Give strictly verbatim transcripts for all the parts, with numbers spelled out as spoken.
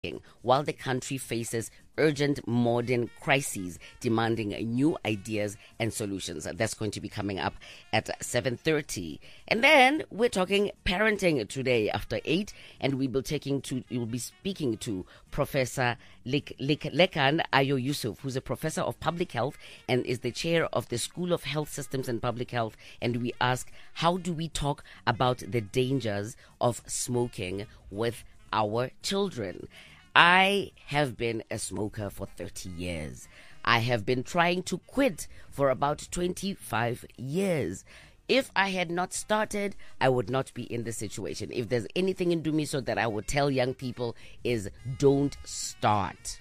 while the country faces urgent modern crises demanding new ideas and solutions. That's going to be coming up at seven thirty. And then we're talking parenting today after eight, and we will taking to we will be speaking to Professor Lek- Lek- Lekan Ayo Yusuf, who's a professor of public health and is the chair of the School of Health Systems and Public Health. And we ask, how do we talk about the dangers of smoking with our children? I have been a smoker for thirty years. I have been trying to quit for about twenty-five years. If I had not started, I would not be in this situation. If there's anything in Dumiso that I would tell young people is don't start.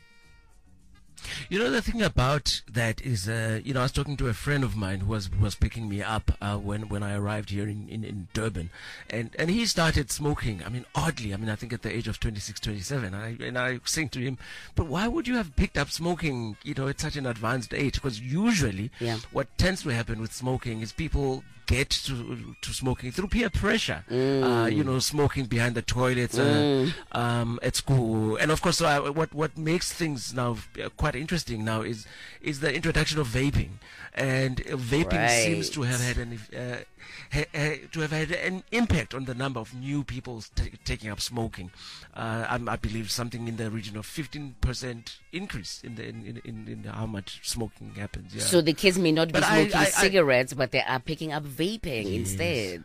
You know, the thing about that is, uh, you know, I was talking to a friend of mine who was was picking me up uh, when when I arrived here in, in, in Durban, and, and he started smoking. I mean, oddly, I mean, I think at the age of twenty-six, twenty-seven, and I, and I was saying to him, but why would you have picked up smoking, you know, at such an advanced age? Because usually yeah. what tends to happen with smoking is people get to to smoking through peer pressure. Mm. Uh, you know, smoking behind the toilets mm. uh, um, at school, and of course, uh, what what makes things now quite interesting now is is the introduction of vaping, and vaping right. seems to have had an uh, ha, ha, to have had an impact on the number of new people t- taking up smoking. Uh, I, I believe something in the region of fifteen percent increase in the in, in, in how much smoking happens. Yeah. So the kids may not be but smoking I, I, cigarettes, I, but they are picking up vaping yes. instead.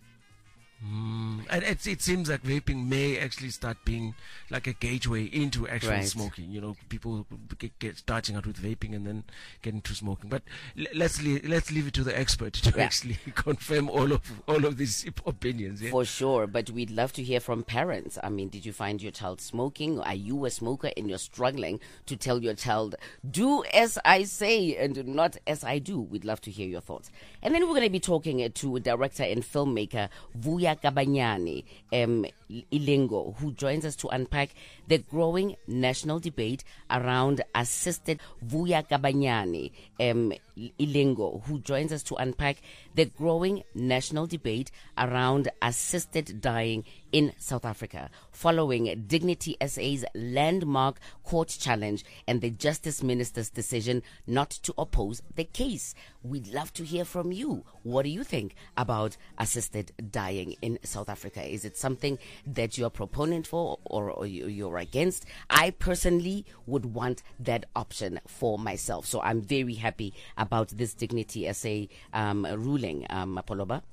Mm, and it, it seems like vaping may actually start being like a gateway into actual right. smoking. You know, people get, get starting out with vaping and then getting to smoking. But l- let's le- let's leave it to the expert to yeah. actually confirm all of all of these opinions. Yeah? For sure, but we'd love to hear from parents. I mean, did you find your child smoking? Are you a smoker and you're struggling to tell your child, do as I say and not as I do? We'd love to hear your thoughts. And then we're going to be talking to director and filmmaker Vuya Kabanyani um, Ilingo, who joins us to unpack the growing national debate around assisted Vuya Kabanyani um, Ilingo, who joins us to unpack the growing national debate around assisted dying in South Africa, following Dignity S A's landmark court challenge and the Justice Minister's decision not to oppose the case. We'd love to hear from you. What do you think about assisted dying in South Africa? Is it something that you're a proponent for or, or you're against? I personally would want that option for myself. So I'm very happy about this Dignity S A um, ruling, um, Apoloba.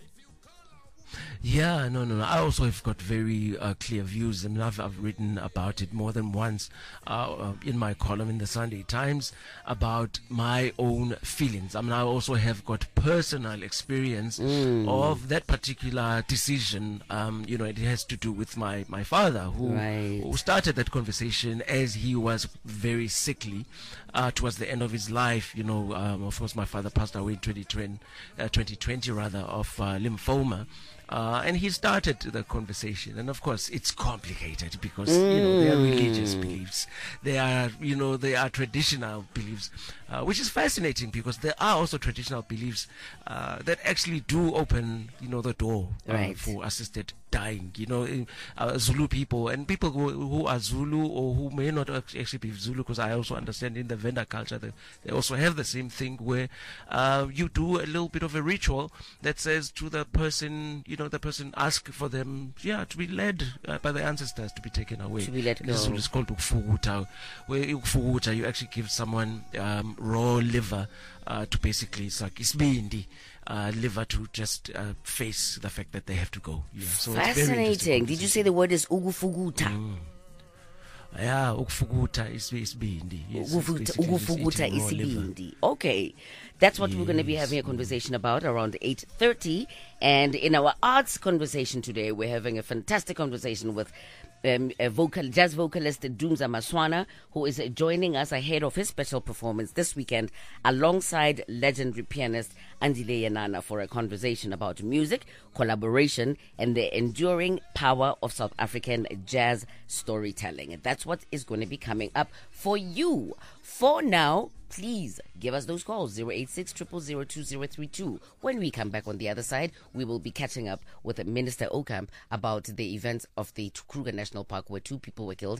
Yeah, no, no, no. I also have got very uh, clear views. I mean, I've, I've written about it more than once uh, uh, in my column in the Sunday Times about my own feelings. I mean, I also have got personal experience mm. of that particular decision. Um, you know, it has to do with my, my father who, right. who started that conversation as he was very sickly uh, towards the end of his life. You know, um, of course, my father passed away in twenty twenty, uh, twenty twenty rather, of uh, lymphoma. Uh, and he started the conversation, and of course it's complicated because mm. you know they are religious beliefs, they are you know they are traditional beliefs, uh, which is fascinating because there are also traditional beliefs uh, that actually do open you know the door uh, right. for assisted dying. You know, uh, Zulu people and people who, who are Zulu or who may not actually be Zulu, because I also understand in the Venda culture that they also have the same thing where uh, you do a little bit of a ritual that says to the person, you know, the person ask for them, yeah, to be led uh, by the ancestors to be taken away. To be let go. This is called ukufuguta, where ukufuguta you actually give someone um, raw liver uh, to basically, it's like isbindi. Uh, liver to just uh, face the fact that they have to go. Yeah. So fascinating. Did you say the word is ugufuguta? Mm. Yeah, ukufuguta is isbindi. Yes, Ugufuguta isibindi. Okay. That's what yes. we're going to be having a conversation about around eight thirty. And in our arts conversation today, we're having a fantastic conversation with Um, a vocal, jazz vocalist Dumza Maswana, who is joining us ahead of his special performance this weekend alongside legendary pianist Andile Yanana for a conversation about music, collaboration, and the enduring power of South African jazz storytelling. And that's what is going to be coming up for you. For now, please give us those calls, zero eight six, zero zero zero, two zero three two. When we come back on the other side, we will be catching up with Minister Ocamp about the events of the Kruger National Park where two people were killed